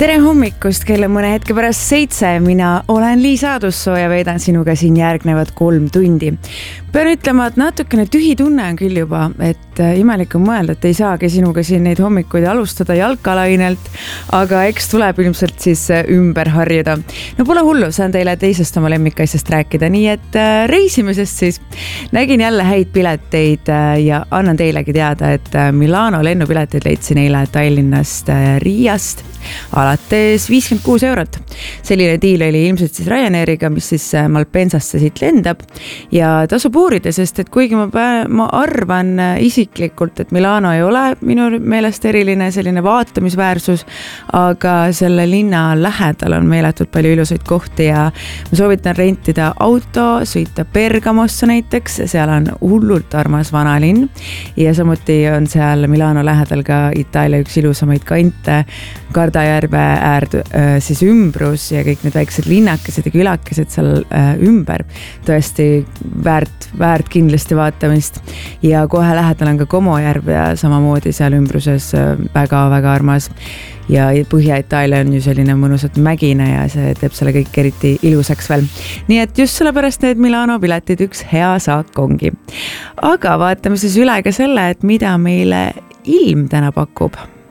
Tere hommikust, kell on mõne hetke pärast 7. Mina olen Liis Aadussoo ja veedan sinuga siin järgnevad 3 tundi. Pean ütlema, et natukene tühi tunne on küll juba, et imelik on mõelda, et ei saagi sinuga siin neid hommikuid alustada jalkalainelt, aga eks tuleb ilmselt siis ümber harjuda. No pole hullu, saan teile teisest oma lemmikaisest rääkida, nii et reisimisest siis. Nägin jälle häid pileteid ja annan teilegi teada, et Milano lennupileteid leidsin eile Tallinnast Riiast alates 56 €. Selline diil oli ilmselt siis Ryanairiga, mis siis Malpensasse siit lendab ja tasub uurida, sest et kuigi ma arvan isiklikult, et Milano ei ole minu meelest eriline selline vaatamisväärsus, aga selle linna lähedal on meeletult palju ilusaid kohti ja ma soovitan rentida auto, sõita Bergamosse näiteks, seal on hullult armas vanalinn ja samuti on seal Milano lähedal ka Itaalia üks ilusamaid kante, Gardajärve äärd siis ümbrus ja kõik need väiksed linnakesed ja külakesed seal ümber. Tõesti väärt kindlasti vaatamist ja kohe lähedal on ka Komojärv ja samamoodi seal ümbruses väga-väga armas. Ja Põhja-Itaalia on ju selline mõnusalt mägine ja see teeb selle kõik eriti ilusaks veel. Nii et just sellepärast need Milano piletid üks hea saak ongi. Aga vaatame siis üle ka selle, et mida meile ilm täna pakub.